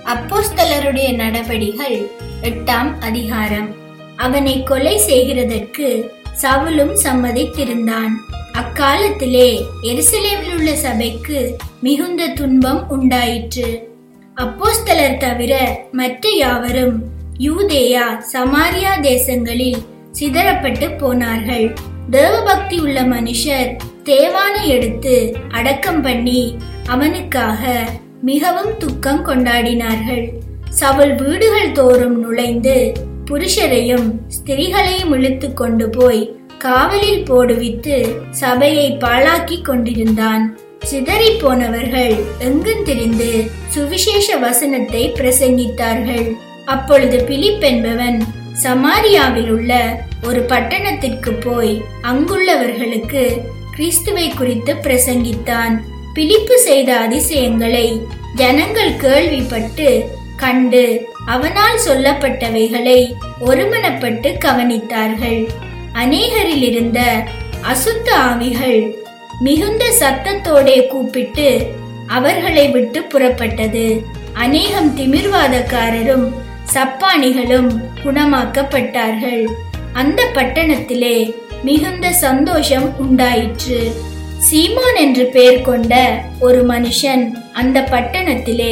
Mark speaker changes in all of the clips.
Speaker 1: அப்போஸ்தலருடைய நடபடிகள் 8ஆம் அதிகாரம். அவனை கொலை செய்கிறதற்கு சவுலும் சம்மதித்திருந்தான். அக்காலத்திலே எருசலேமில் உள்ள சபைக்கு மிகுந்த துன்பம் உண்டாயிற்று. அப்போஸ்தலர் தவிர மற்ற யாவரும் யூதேயா சமாரியா தேசங்களில் சிதறப்பட்டு போனார்கள். தேவபக்தி உள்ள மனுஷர் தேவானை எடுத்து அடக்கம் பண்ணி அவனுக்காக மிகவும் துக்கம் கொண்டாடினார்கள். சவுல் வீடுகள் தோறும் நுழைந்து புருஷரையும் ஸ்திரீகளையும் இழுத்து கொண்டு போய் காவலில் போடுவித்து சபையை பாழாக்கி கொண்டிருந்தான். சிதறி போனவர்கள் எங்கும் திரிந்து சுவிசேஷ வசனத்தை பிரசங்கித்தார்கள். அப்பொழுது பிலிப் என்பவன் சமாரியாவில் உள்ள ஒரு பட்டணத்திற்கு போய் அங்குள்ளவர்களுக்கு கிறிஸ்துவை குறித்து பிரசங்கித்தான். பிலிப்பு செய்த அதிசயங்களை ஜனங்கள் கேள்விப்பட்டு கண்டு அவனால் சொல்லப்பட்டவைகளை ஒருமனப்பட்டு கவனித்தார்கள். அநேகரில் இருந்த அசுத்த ஆவிகள் மிகுந்த சத்தத்தோடே கூப்பிட்டு அவர்களை விட்டு புறப்பட்டது. அநேகம் திமிர்வாதக்காரரும் சப்பானிகளும் குணமாக்கப்பட்டார்கள். அந்த பட்டணத்திலே மிகுந்த சந்தோஷம் உண்டாயிற்று. சீமோன் என்று பெயர் கொண்ட ஒரு மனுஷன் அந்த பட்டணத்திலே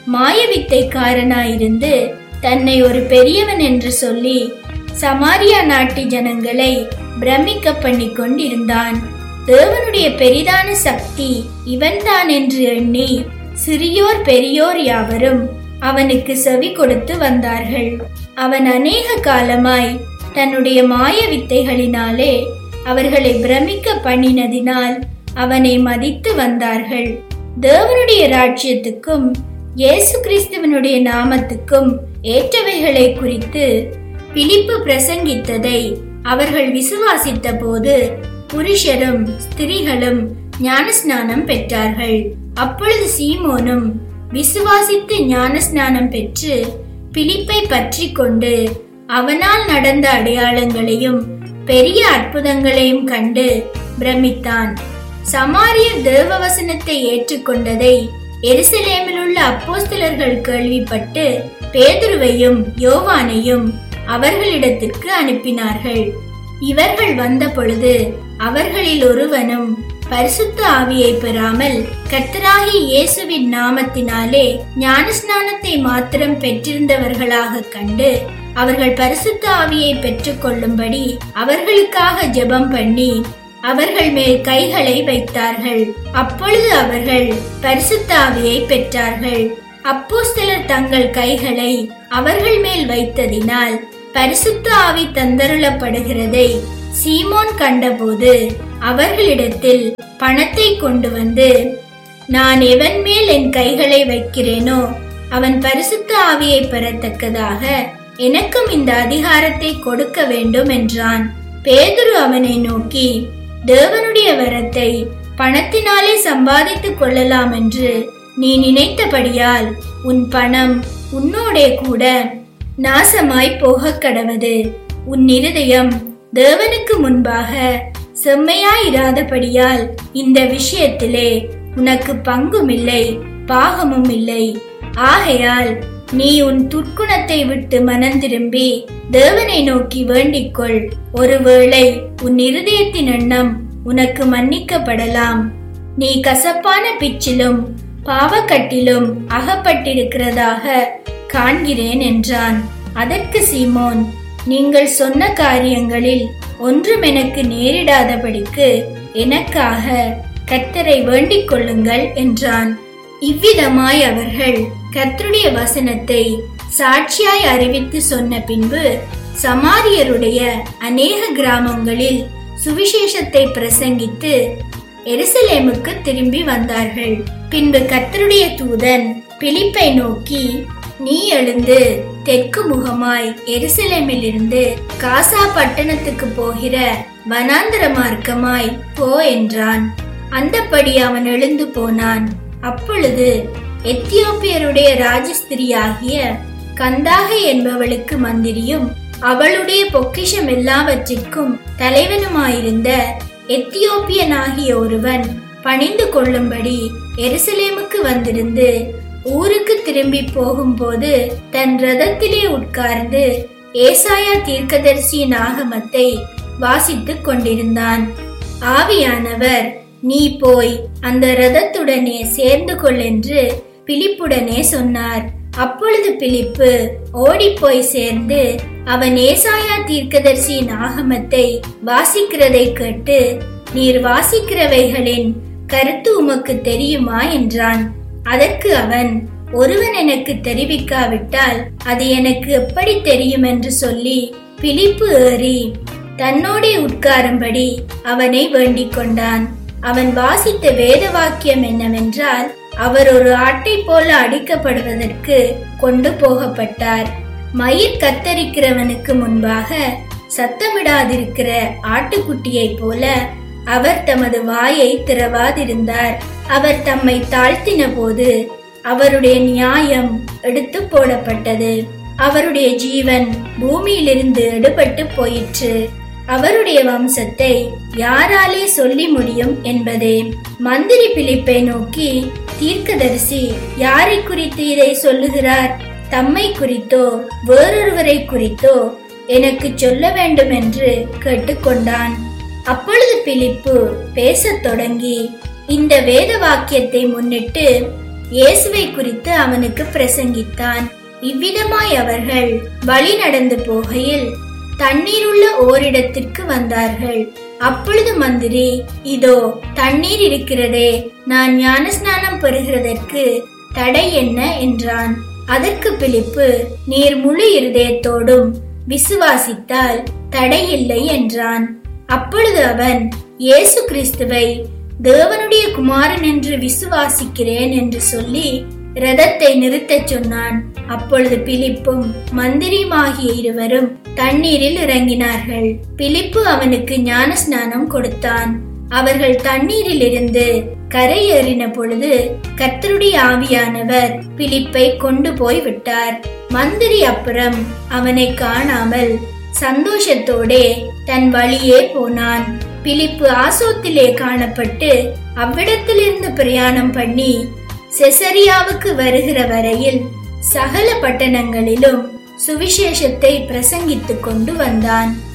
Speaker 1: மாயவித்தைக்காரனாயிருந்து தன்னை ஒரு பெரியவன் என்று சொல்லி சமாரியா நாட்டு ஜனங்களை பிரமிக்க பண்ணி கொண்டிருந்தான். தேவனுடைய பெரிதான சக்தி இவன்தான் என்று எண்ணி சிறியோர் பெரியோர் யாவரும் அவனுக்கு செவி கொடுத்து வந்தார்கள். அவன் அநேக காலமாய் தன்னுடைய மாய வித்தைகளினாலே அவர்களை பிரமிக்க பண்ணினதினால் அவனை மதித்து வந்தார்கள். தேவனுடைய ராஜ்யத்துக்கும் இயேசு கிறிஸ்துவனுடைய நாமத்துக்கும் ஏற்றவைகளை குறித்து பிலிப்பு பிரசங்கித்ததை அவர்கள் விசுவாசித்த போது புருஷரும் ஸ்திரீகளும் ஞானஸ்நானம் பெற்றார்கள். அப்பொழுது சீமோனும் விசுவாசித்து ஞானஸ்நானம் பெற்று பிலிப்பை பற்றி கொண்டு அவனால் நடந்த அடையாளங்களையும் பெரிய அற்புதங்களையும் கண்டு பிரமித்தான். சமாரியர் தேவவசனத்தை ஏற்றுக்கொண்டதை எருசலேமில் உள்ள அப்போஸ்தலர்கள் கேள்விப்பட்டு பேதுருவையும் யோவானையும் அவர்களிடத்திற்கு அனுப்பினார்கள். இவர்கள் வந்த பொழுது அவர்களில் ஒருவனும் பரிசுத்த ஆவியை பெறாமல் கர்த்தராகிய இயேசுவின் நாமத்தினாலே ஞானஸ்நானத்தை மாத்திரம் பெற்றிருந்தவர்களாக கண்டு அவர்கள் பரிசுத்த ஆவியை பெற்றுக் கொள்ளும்படி அவர்களுக்காக ஜெபம் பண்ணி அவர்கள் மேல் கைகளை வைத்தார்கள். அப்பொழுது அவர்கள் பரிசுத்த ஆவியை பெற்றார்கள். அப்போஸ்தலர் தங்கள் கைகளை அவர்கள் மேல் வைத்ததினால் பரிசுத்த ஆவி தந்தருளப்படுகிறதை சீமோன் கண்டபோது அவர்களிடத்தில் பணத்தை கொண்டு வந்து, நான் எவன் மேல் என் கைகளை வைக்கிறேனோ அவன் பரிசுத்த ஆவியை பெறத்தக்கதாக எனக்கும் இந்த அதிகாரத்தை கொடுக்க வேண்டும் என்றான். பேதுரு அவனை நோக்கி, தேவனுடைய வரத்தை பணத்தினாலே சம்பாதித்துக் கொள்ளலாம் என்று நீ நினைத்தபடியால் உன் பணம் உன்னோடே கூட நாசமாய் போக கடவது. உன் இருதயம் தேவனுக்கு முன்பாக செம்மையாயிராதபடியால் இந்த விஷயத்திலே உனக்கு பங்கும் இல்லை பாகமும் இல்லை. ஆகையால் நீ உன் துர்க்குணத்தை விட்டு மனம் திரும்பி தேவனை நோக்கி வேண்டிக்கொள். ஒருவேளை உன் இருதயத்தின் எண்ணம் உனக்கு மன்னிக்கப்படலாம். நீ கசப்பான பிச்சிலும் பாவக்கட்டிலும் அகப்பட்டிருக்கிறதாக காண்கிறேன் என்றான். அதற்கு சீமோன், நீங்கள் சொன்ன காரியங்களில் ஒன்றும் எனக்கு நேரிடாதபடிக்கு எனக்காக கர்த்தரை வேண்டிக் கொள்ளுங்கள் என்றான். இவ்விதமாய் அவர்கள் கர்த்தருடைய வசனத்தை சாட்சியாய் அறிவித்து சொன்ன பின்பு சமாரியருடைய அநேக கிராமங்களில் சுவிசேஷத்தை பிரசங்கித்து எருசலேமுக்கு திரும்பி வந்தார்கள். பின்பு கர்த்தருடைய தூதன் பிலிப்பை நோக்கி, நீ எழுந்து தெற்கு முகமாய் எருசலேமில் இருந்து காசா பட்டணத்துக்கு போகிற வனாந்தர மார்க்கமாய் போ என்றான். அந்தப்படி அவன் எழுந்து போனான். அப்பொழுது எத்தியோப்பியருடைய ராஜஸ்திரியாகிய கந்தாகை என்பவளுக்கு மந்திரியும் அவளுடைய பொக்கிஷம் எல்லாவற்றிற்கும் தலைவனுமாயிருந்த எத்தியோப்பியனாகிய ஒருவன் பணிந்து கொள்ளும்படி எருசலேமுக்கு வந்திருந்து ஊருக்கு திரும்பி போகும்போது தன் ரதத்திலே உட்கார்ந்து ஏசாயா தீர்க்கதரிசியின் ஆகமத்தை வாசித்துக் கொண்டிருந்தான். ஆவியானவர், நீ போய் அந்த ரதத்துடனே சேர்ந்து கொள் என்று பிலிப்புடனே சொன்னார். அப்பொழுது பிலிப்பு ஓடிப்போய் சேர்ந்து அவன் ஏசாயா தீர்க்கதரிசியின் ஆகமத்தை வாசிக்கிறதை கேட்டு, நீர் வாசிக்கிறவைகளின் கருத்து உமக்கு தெரியுமா என்றான். அதற்கு அவன், ஒருவன் எனக்கு தெரிவிக்காவிட்டால் அது எனக்கு எப்படி தெரியும் என்று சொல்லி பிலிப்பு ஏறி தன்னோடே உட்காரும்படி அவனை வேண்டிக் கொண்டான். அவன் வாசித்த வேத வாக்கியம் என்னவென்றால், அவர் ஒரு ஆட்டை போல அடிக்கப்படுவதற்கு கொண்டு போகப்பட்டார். மயிர் கத்தரிக்கிறவனுக்கு முன்பாக சத்தமிடாதிருக்கிற ஆட்டுக்குட்டியை போல அவர் தமது வாயை திறவாதிருந்தார். அவர் தம்மை தாழ்த்தின போது அவருடைய நியாயம் எடுத்து போடப்பட்டது. அவருடைய ஜீவன் பூமியிலிருந்து எடுபட்டு போயிற்று. அவருடைய வம்சத்தை யாராலே சொல்லி முடியும் என்பதே. மந்திரி பிலிப்பை நோக்கி, தீர்க்கதரிசி யாரை குறித்து இதை சொல்லுகிறார்? தம்மை குறித்தோ வேறொருவரை குறித்தோ எனக்கு சொல்ல வேண்டும் என்று கேட்டுக்கொண்டான். அப்பொழுது பிலிப்பு பேசத் தொடங்கி இந்த வேத வாக்கியத்தை முன்னிட்டு இயேசுவை குறித்து அவனுக்கு பிரசங்கித்தான். இவ்விதமாய் அவர்கள் வழி நடந்து போகையில் தண்ணீருள்ள ஓரிடத்திற்கு வந்தார்கள். அப்பொழுது மந்திரி, இதோ தண்ணீர் இருக்கிறதே, நான் ஞானஸ்நானம் பெறுகிறதற்கு தடை என்ன என்றான். அதற்கு பிலிப்பு, நீர் முழு இருதயத்தோடும் விசுவாசித்தால் தடையில்லை என்றான். அப்பொழுது அவன், இயேசு கிறிஸ்துவை தேவனுடைய குமாரன் என்று விசுவாசிக்கிறேன் என்று சொல்லி ரதத்தை நிறுத்தச் சொன்னான். அப்பொழுது பிலிப்பும் மந்திரியுமாகிய இருவரும் தண்ணீரில் இறங்கினார்கள். பிலிப்பு அவனுக்கு ஞான ஸ்நானம் கொடுத்தான். அவர்கள் தண்ணீரில் இருந்து கரையேறின பொழுது கர்த்தருடைய ஆவியானவர் பிலிப்பை கொண்டு போய் விட்டார். மந்திரி அப்புறம் அவனை காணாமல் சந்தோஷத்தோடே தன் வழியே போனான். பிலிப்பு ஆசோத்திலே காணப்பட்டு அவ்விடத்திலிருந்து பிரயாணம் பண்ணி செசரியாவுக்கு வருகிற வரையில் சகல பட்டணங்களிலும் சுவிசேஷத்தை பிரசங்கித்துக் கொண்டு வந்தான்.